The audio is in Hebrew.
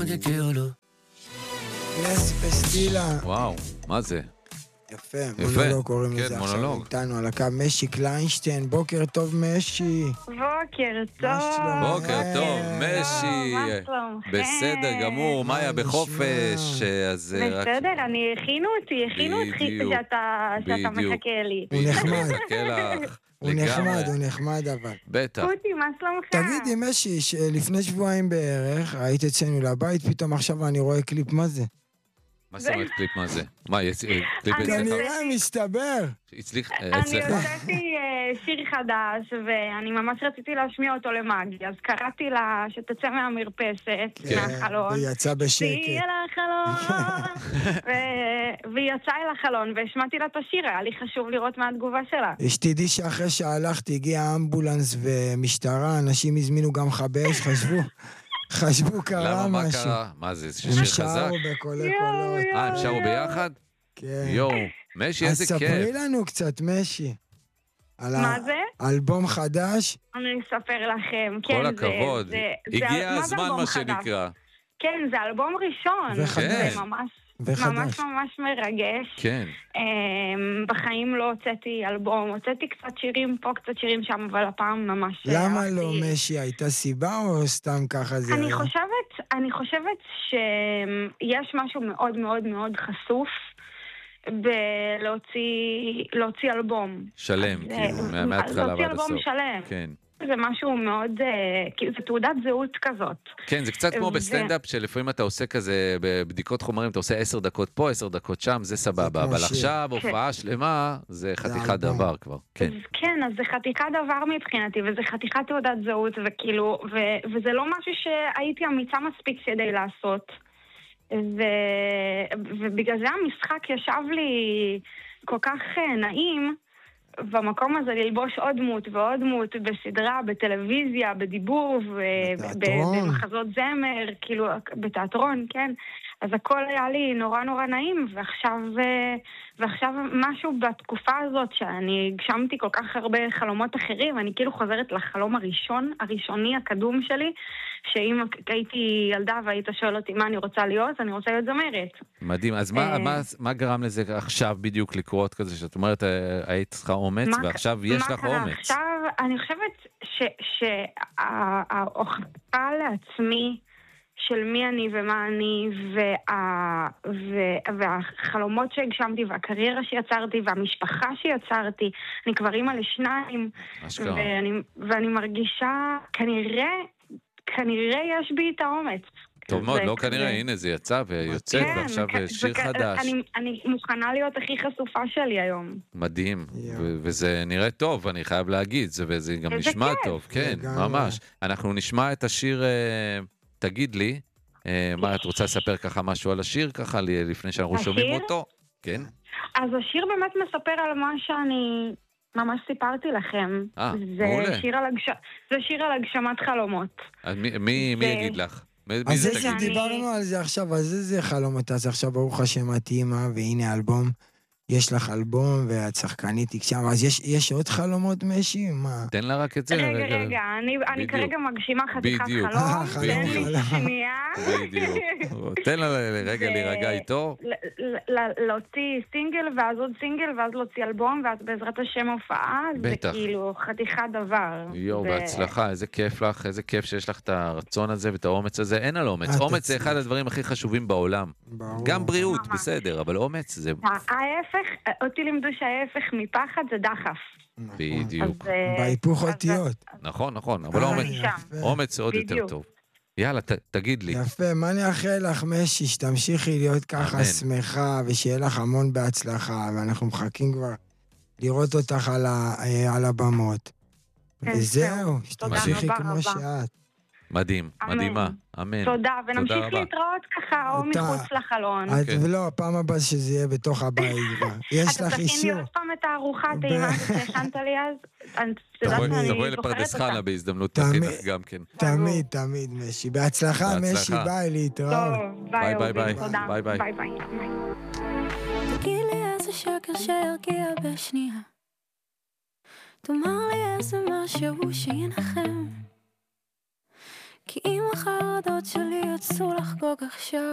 que quiero. נס וסטילה. וואו, מה זה? יפה, מונולוג קוראים לזה עכשיו מונולוג. איתנו על הקו. משי קליינשטיין, בוקר טוב משי. בוקר טוב. בוקר טוב, משי. מה שלומכם? בסדר גמור, מה מאיה נשמע? בחופש. אז רק... בסדר, הכינו אותי בדיוק, שאתה בדיוק. מחכה לי. הוא נחמד. מחכה לך. הוא לגמרי. נחמד אבל. בטח. קוטי, מה שלומך? תגידי משי, לפני שבועיים בערך היית אצלנו לבית, פתאום עכשיו אני רואה קליפ, מה זה? מה זאת אומרת קליפ מה זה? מה, יש קליפ אני אצלך? כנראה מסתבר. אצלך? אני הוצאתי שיר חדש, ואני ממש רציתי להשמיע אותו למאגי, אז קראתי לה שתצא מהמרפסת, מהחלון. והיא יצאה בשקט. והיא אל החלון, והיא יצאה אל החלון, והשמעתי לה את השיר, היה לי חשוב לראות מה התגובה שלה. שתדעי שאחרי שהלכתי הגיע אמבולנס ומשטרה, אנשים הזמינו גם חבש, חשבו קרה למה, מה משהו. קרה? מה זה, זה הם שיר שרו חזק? בקולי קולות. הם שרו ביחד? כן. יואו, משי, אז איזה ספרי כיף. לנו קצת, משי. על מה זה? האלבום חדש. אני אספר לכם. כל כן, הכבוד. הגיע מה זה הזמן, אלבום מה חדש? שנקרא. כן, זה אלבום ראשון. וחדש. זה ממש וחדש. ממש מרגש. כן. בחיים לא הוצאתי אלבום, הוצאתי קצת שירים פה, קצת שירים שם, אבל הפעם ממש... למה אהבתי. לא, משי? הייתה סיבה או סתם ככה זה? אני חושבת שיש משהו מאוד מאוד מאוד חשוף בלהוציא אלבום. שלם, כאילו, מההתחלה להוציא ועד אלבום הסוף. שלם. כן. זה משהו מאוד, כאילו, זה תעודת זהות כזאת. כן, זה קצת כמו בסטנדאפ, שלפעמים אתה עושה כזה, בבדיקות חומרים, אתה עושה 10 דקות פה, 10 דקות שם, זה סבבה, אבל עכשיו הופעה שלמה, זה חתיכת דבר כבר. כן. כן, אז זה חתיכת דבר מבחינתי, וזה חתיכת תעודת זהות, וכאילו, וזה לא משהו שהייתי אמיצה מספיק כדי לעשות. ובגלל זה המשחק ישב לי כל כך נעים, במקום הזה ללבוש עוד דמות ועוד דמות בסדרה, בטלוויזיה, בדיבור, במחזות זמר, כאילו בתיאטרון, כן? אז הכל היה לי נורא נורא נעים, ועכשיו משהו בתקופה הזאת שאני הגשמתי כל כך הרבה חלומות אחרים, אני כאילו חוזרת לחלום הראשוני הקדום שלי, שאם הייתי ילדה והיית שואל אותי מה אני רוצה להיות, אני רוצה להיות זמרת. מדהים, אז מה גרם לזה עכשיו בדיוק לקרות כזה, שאת אומרת, היית צריכה אומץ, ועכשיו יש לך אומץ? עכשיו, אני חושבת שההוכחה לעצמי, של מי אני ומה אני, והחלומות שהגשמתי, והקריירה שיצרתי, והמשפחה שיצרתי, אני כבר אימא לשניים, ואני מרגישה, כנראה יש בי את האומץ. טוב מאוד, לא כנראה, הנה זה יצא ויוצא, ועכשיו שיר חדש. אני מוכנה להיות הכי חשופה שלי היום. מדהים, וזה נראה טוב, אני חייב להגיד, וזה גם נשמע טוב, כן, ממש. אנחנו נשמע את השיר... תגיד לי, מה, את רוצה לספר ככה משהו על השיר, ככה, לפני שאנחנו שומעים אותו? כן. אז השיר באמת מספר על מה שאני ממש סיפרתי לכם. מעולה. זה שיר על הגשמת חלומות. מי יגיד לך? אז איזה דיברנו על זה עכשיו, אז איזה חלומות, אז עכשיו ברוך השם את אימא, והנה אלבום. יש לך אלבום ואת שחקנית תקשם, אז יש עוד חלומות משי? מה? תן לה רק את זה. רגע, אני כרגע מגשימה חתיכת חלום, תן לי שנייה. בדיוק. תן לה רגע להירגע איתו. להוציא סינגל, ואז עוד סינגל, ואז להוציא אלבום, ואז בעזרת השם הופעה, זה כאילו חתיכת דבר. יואו, בהצלחה, איזה כיף לך, איזה כיף שיש לך את הרצון הזה ואת האומץ הזה. אין על אומץ. אומץ זה אחד הדברים הכי חשובים בעולם. גם בריאות, בסדר, אבל אומץ זה... ההפך, אותי לימדו שההפך מפחד זה דחף. בדיוק. בהיפוך אותיות. נכון, אבל אומץ עוד יותר טוב. יאללה, תגיד לי. יפה, מה אני אאחל לך, משי, שתמשיכי להיות ככה שמחה, ושיהיה לך המון בהצלחה, ואנחנו מחכים כבר לראות אותך על הבמות. וזהו, שתמשיכי כמו שאת. מדהים, מדהימה, אמן. תודה, ונמשיך להתראות ככה, או מחוץ לחלון. ולא, הפעם הבאה שזה יהיה בתוך הבית. יש לך אישור. אתה תכין לי עוד פעם את הארוחה, טעימה שהכנת לי אז? תבואי לפרדס חנה בהזדמנות, תכין לך גם כן. תמיד, משי. בהצלחה, משי, ביי, להתראות. טוב, ביי, אובי, תודה. ביי. תגיד לי איזה שקר שירגיע בשנייה, תאמר לי איזה משהו שינחם, כי אם החרדות שלי יצאו לחגוג עכשיו